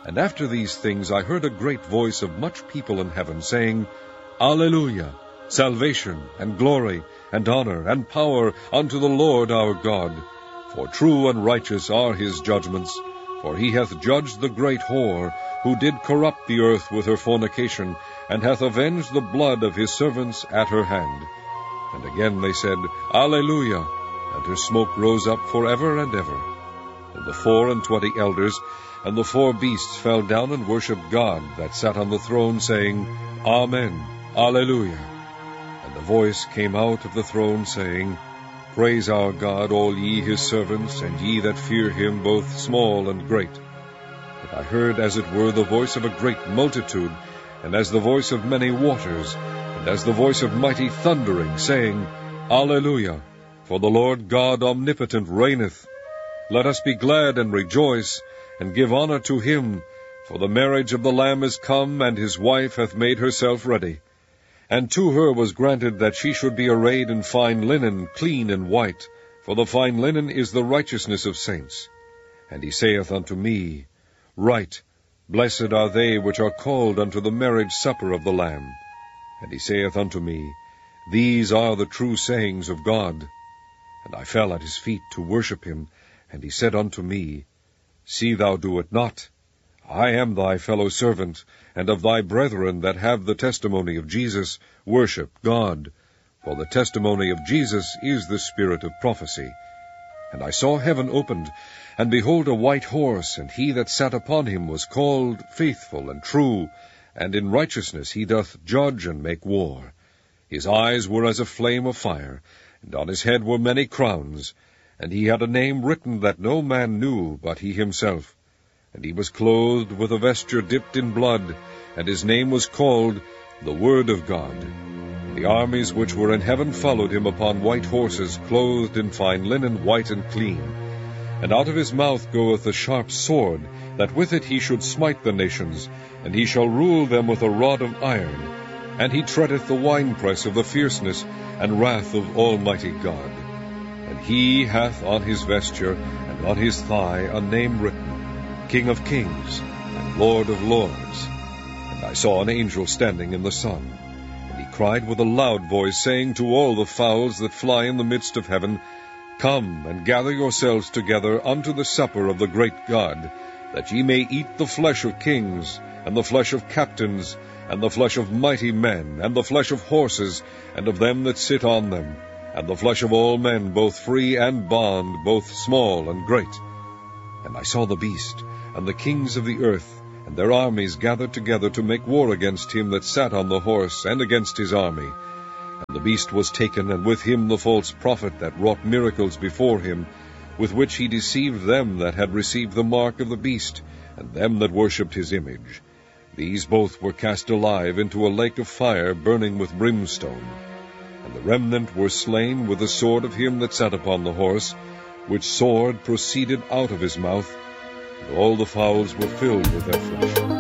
And after these things I heard a great voice of much people in heaven, saying, Alleluia! Salvation, and glory, and honor, and power unto the Lord our God. For true and righteous are his judgments. For he hath judged the great whore, who did corrupt the earth with her fornication, and hath avenged the blood of his servants at her hand. And again they said, Alleluia! And her smoke rose up for ever and ever. And the 24 elders and the 4 beasts fell down and worshipped God that sat on the throne, saying, Amen, Alleluia. And the voice came out of the throne, saying, Praise our God, all ye his servants, and ye that fear him, both small and great. And I heard as it were the voice of a great multitude, and as the voice of many waters, and as the voice of mighty thundering, saying, Alleluia! For the Lord God omnipotent reigneth. Let us be glad and rejoice, and give honor to him, for the marriage of the Lamb is come, and his wife hath made herself ready. And to her was granted that she should be arrayed in fine linen, clean and white, for the fine linen is the righteousness of saints. And he saith unto me, Write, Blessed are they which are called unto the marriage supper of the Lamb. And he saith unto me, These are the true sayings of God. And I fell at his feet to worship him. And he said unto me, See thou do it not. I am thy fellow servant, and of thy brethren that have the testimony of Jesus, worship God. For the testimony of Jesus is the spirit of prophecy. And I saw heaven opened, and behold a white horse, and he that sat upon him was called Faithful and True, and in righteousness he doth judge and make war. His eyes were as a flame of fire, and on his head were many crowns, and he had a name written that no man knew but he himself. And he was clothed with a vesture dipped in blood, and his name was called the Word of God. And the armies which were in heaven followed him upon white horses, clothed in fine linen, white and clean. And out of his mouth goeth a sharp sword, that with it he should smite the nations, and he shall rule them with a rod of iron. And he treadeth the winepress of the fierceness and wrath of Almighty God. And he hath on his vesture and on his thigh a name written, King of Kings, and Lord of Lords. And I saw an angel standing in the sun. And he cried with a loud voice, saying to all the fowls that fly in the midst of heaven, Come and gather yourselves together unto the supper of the great God, that ye may eat the flesh of kings, and the flesh of captains, and the flesh of mighty men, and the flesh of horses, and of them that sit on them, and the flesh of all men, both free and bond, both small and great. And I saw the beast, and the kings of the earth, and their armies gathered together to make war against him that sat on the horse, and against his army. And the beast was taken, and with him the false prophet that wrought miracles before him, with which he deceived them that had received the mark of the beast, and them that worshipped his image. These both were cast alive into a lake of fire burning with brimstone. And the remnant were slain with the sword of him that sat upon the horse, which sword proceeded out of his mouth, and all the fowls were filled with their flesh.